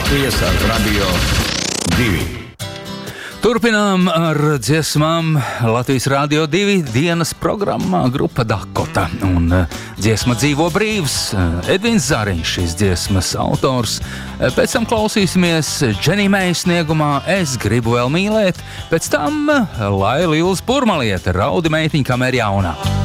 Latvijas Radio 2. Turpinām ar dziesmām Latvijas Radio 2 dienas programmā grupa Dakota. Un dziesma Dzīvo brīvs, Edvins Zariņš, šīs dziesmas autors. Pēc tam klausīsimies Dženī Meijas sniegumā Es gribu vēl mīlēt. Pēc tam Laila Ilza Purmaliete, Raudi meitiņa, kamēr jaunā.